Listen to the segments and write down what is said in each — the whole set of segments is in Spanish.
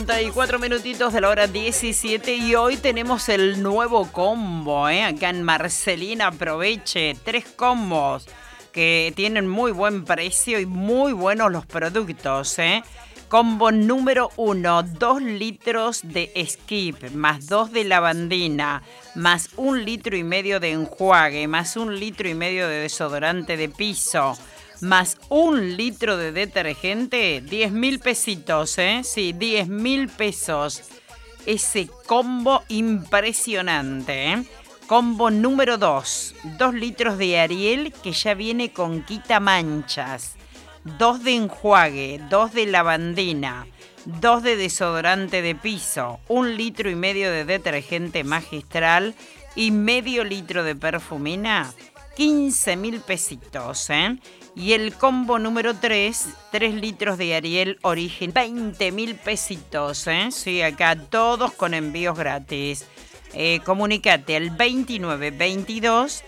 34 minutitos de la hora 17 y hoy tenemos el nuevo combo, acá en Marcelina. Aproveche 3 combos que tienen muy buen precio y muy buenos los productos, Combo número 1, 2 litros de Skip, más 2 de lavandina, más 1,5 litros de enjuague, más 1,5 litros de desodorante de piso, más 1 litro de detergente, 10,000 pesitos, Sí, 10,000 pesos. Ese combo impresionante, Combo número 2, 2 litros de Ariel que ya viene con quita manchas, 2 de enjuague, 2 de lavandina, 2 de desodorante de piso, 1,5 litros de detergente magistral y medio litro de perfumina, 15,000 pesitos, Y el combo número 3, 3 litros de Ariel Origen, 20,000 pesitos, Sí, acá todos con envíos gratis. Comunicate al 29 22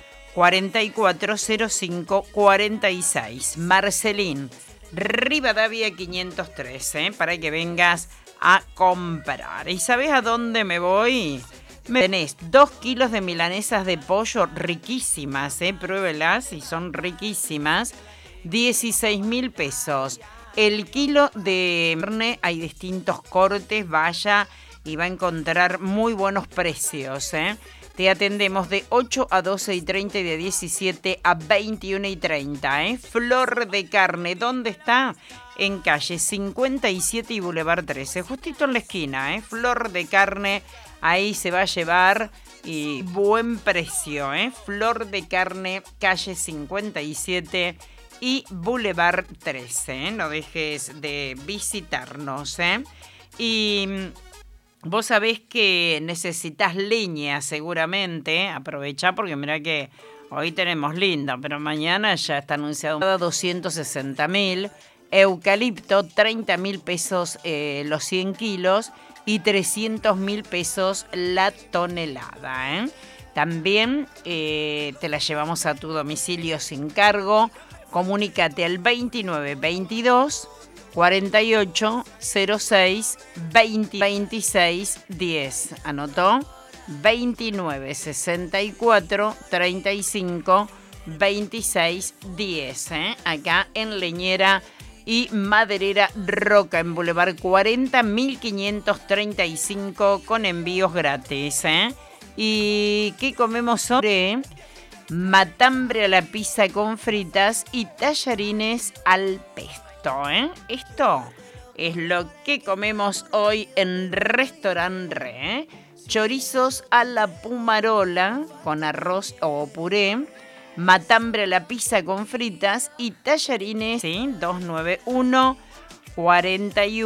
44 05 46. Marcelín, Rivadavia 503, para que vengas a comprar. ¿Y sabes a dónde me voy? Tenés 2 kilos de milanesas de pollo riquísimas, pruébelas y son riquísimas. 16,000 pesos. El kilo de carne, hay distintos cortes, vaya y va a encontrar muy buenos precios, Te atendemos de 8 a 12:30 y de 17 a 21:30, Flor de Carne, ¿dónde está? En calle 57 y Boulevard 13, justito en la esquina, Flor de Carne, ahí se va a llevar y buen precio, Flor de Carne, calle 57 y Boulevard 13, no dejes de visitarnos, Y vos sabés que necesitas leña seguramente, aprovecha porque mirá que hoy tenemos linda, pero mañana ya está anunciado 260,000, eucalipto 30,000 pesos los 100 kilos y 300,000 pesos la tonelada, También te la llevamos a tu domicilio sin cargo. Comunícate al 29 22 48 06 20 26 10. ¿Anotó? 29 64 35 26 10. Acá en Leñera y Maderera Roca, en Boulevard 40 1535 con envíos gratis. ¿Y qué comemos hoy? Matambre a la pizza con fritas y tallarines al pesto, Esto es lo que comemos hoy en Restaurant Re, Chorizos a la pumarola con arroz o puré, matambre a la pizza con fritas y tallarines, ¿sí? 291 41